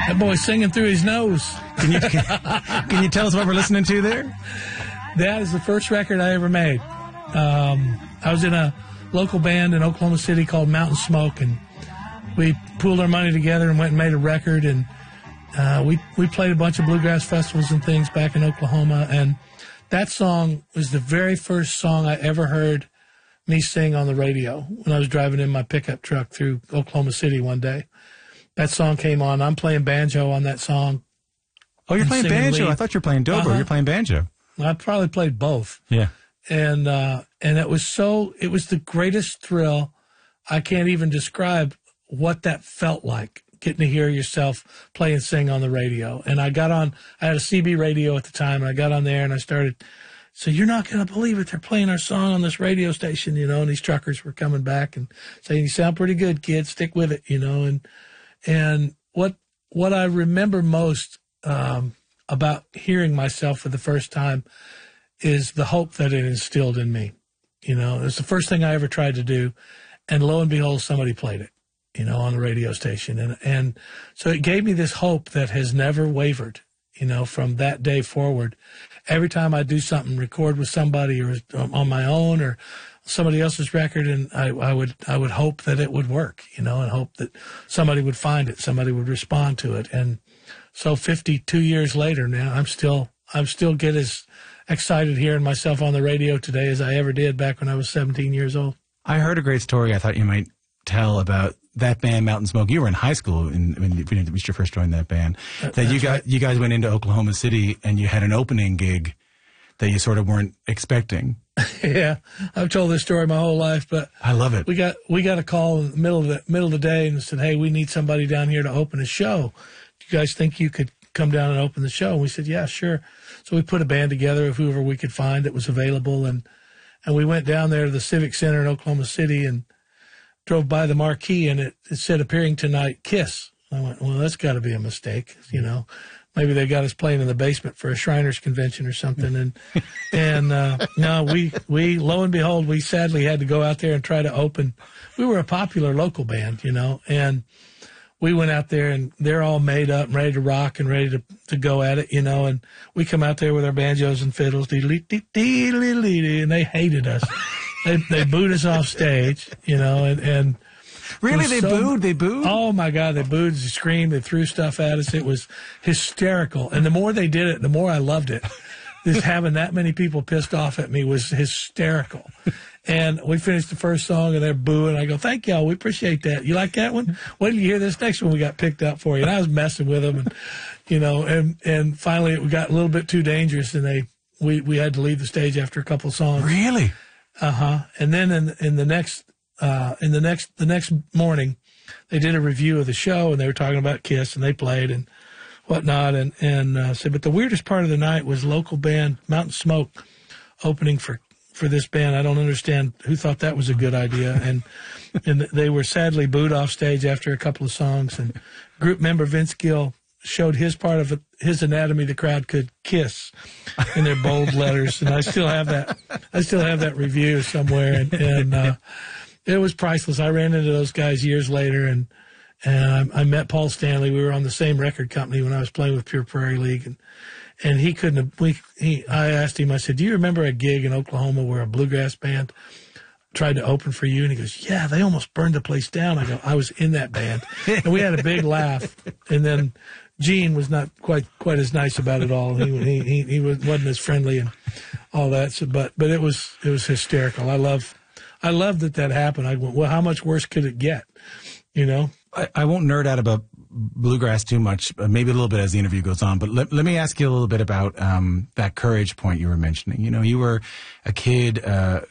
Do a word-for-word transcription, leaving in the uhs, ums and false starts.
That boy's singing through his nose. Can you, can, can you tell us what we're listening to there? That is the first record I ever made. Um, I was in a local band in Oklahoma City called Mountain Smoke, and we pooled our money together and went and made a record, and uh, we, we played a bunch of bluegrass festivals and things back in Oklahoma, and that song was the very first song I ever heard me sing on the radio when I was driving in my pickup truck through Oklahoma City one day. That song came on. I'm playing banjo on that song. Oh, you're playing banjo? Lead. I thought you were playing dobro. Uh-huh. You're playing banjo. I probably played both. Yeah. And uh, and it was so, it was the greatest thrill. I can't even describe what that felt like, getting to hear yourself play and sing on the radio. And I got on, I had a C B radio at the time, and I got on there and I started, so you're not going to believe it, they're playing our song on this radio station, you know, and these truckers were coming back and saying, you sound pretty good, kid, stick with it, you know. And and what what I remember most um, about hearing myself for the first time is the hope that it instilled in me. You know, it was the first thing I ever tried to do, and lo and behold, somebody played it, you know, on the radio station. And, and so it gave me this hope that has never wavered, you know, from that day forward. Every time I do something, record with somebody or on my own or somebody else's record, and I, I would I would hope that it would work, you know, and hope that somebody would find it, somebody would respond to it. And so fifty-two years later now, I'm still I'm still get as excited hearing myself on the radio today as I ever did back when I was seventeen years old. I heard a great story I thought you might tell about that band, Mountain Smoke. You were in high school in, when you first joined that band. That That's you got right. You guys went into Oklahoma City and you had an opening gig that you sort of weren't expecting. Yeah, I've told this story my whole life, but I love it. We got we got a call in the middle of the middle of the day and said, "Hey, we need somebody down here to open a show. Do you guys think you could come down and open the show?" And we said, "Yeah, sure." So we put a band together of whoever we could find that was available, and and we went down there to the Civic Center in Oklahoma City and drove by the marquee, and it, it said, "Appearing tonight, Kiss." I went, well, that's got to be a mistake, you know. Maybe they got us playing in the basement for a Shriners convention or something. And and uh, no, we we lo and behold, we sadly had to go out there and try to open. We were a popular local band, you know, and we went out there and they're all made up and ready to rock and ready to, to go at it, you know. And we come out there with our banjos and fiddles, and they hated us. They they booed us off stage, you know, and and. Really? They so, booed? They booed? Oh, my God. They booed, they screamed, they threw stuff at us. It was hysterical. And the more they did it, the more I loved it. Just having that many people pissed off at me was hysterical. And we finished the first song, and they're booing. I go, thank y'all. We appreciate that. You like that one? Wait till you hear this next one we got picked up for you. And I was messing with them. And, you know, and, and finally it got a little bit too dangerous, and they we, we had to leave the stage after a couple of songs. Really? Uh-huh. And then in, in the next... Uh, in the next the next morning, they did a review of the show, and they were talking about Kiss, and they played and whatnot, and and uh, said, but the weirdest part of the night was local band Mountain Smoke opening for for this band. I don't understand who thought that was a good idea, and and they were sadly booed off stage after a couple of songs. And group member Vince Gill showed his part of it, his anatomy the crowd could kiss in their bold letters, and I still have that. I still have that review somewhere, and. and uh, It was priceless. I ran into those guys years later, and and I, I met Paul Stanley. We were on the same record company when I was playing with Pure Prairie League, and and he couldn't have. We, he, I asked him. I said, "Do you remember a gig in Oklahoma where a bluegrass band tried to open for you?" And he goes, "Yeah, they almost burned the place down." I go, "I was in that band," and we had a big laugh. And then Gene was not quite quite as nice about it all. He he he, he wasn't as friendly and all that. So, but but it was it was hysterical. I love. I love that that happened. I went, well, how much worse could it get? You know? I, I won't nerd out about bluegrass too much, maybe a little bit as the interview goes on, but let, let me ask you a little bit about um, that courage point you were mentioning. You know, you were a kid uh,